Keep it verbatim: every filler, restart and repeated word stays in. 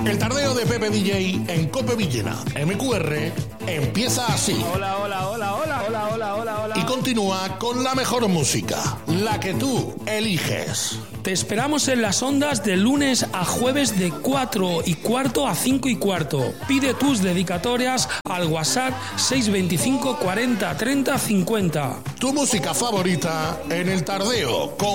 El tardeo de Pepe D J en Cope Villena, M Q R, empieza así. Hola, hola, hola, hola, hola, hola, hola, hola. Y continúa con la mejor música, la que tú eliges. Te esperamos en las ondas de lunes a jueves de cuatro y cuarto a cinco y cuarto. Pide tus dedicatorias al WhatsApp seis veinticinco cuarenta treinta cincuenta. Tu música favorita en el tardeo con